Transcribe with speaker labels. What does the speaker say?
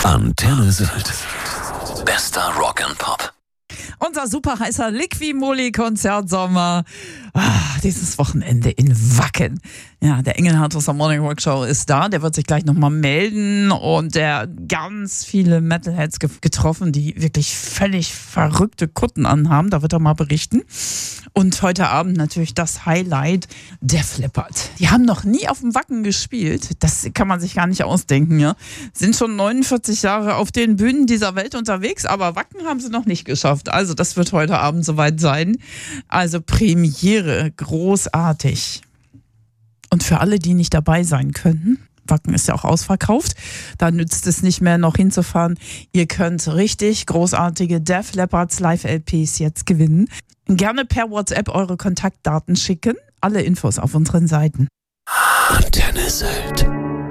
Speaker 1: Antenne Sylt. Bester Rock and Pop.
Speaker 2: Unser super heißer Liqui-Moly-Konzertsommer. Dieses Wochenende in Wacken. Ja, der Engelhardt aus der Morning Rock Show ist da. Der wird sich gleich nochmal melden und der hat ganz viele Metalheads getroffen, die wirklich völlig verrückte Kutten anhaben. Da wird er mal berichten. Und heute Abend natürlich das Highlight, Def Leppard. Die haben noch nie auf dem Wacken gespielt. Das kann man sich gar nicht ausdenken, ja. Sind schon 49 Jahre auf den Bühnen dieser Welt unterwegs, aber Wacken haben sie noch nicht geschafft. Also das wird heute Abend soweit sein. Also Premiere, großartig. Und für alle, die nicht dabei sein können, Wacken ist ja auch ausverkauft, da nützt es nicht mehr noch hinzufahren. Ihr könnt richtig großartige Def Leppards Live-LPs jetzt gewinnen. Gerne per WhatsApp eure Kontaktdaten schicken. Alle Infos auf unseren Seiten.
Speaker 1: Antenne Sylt.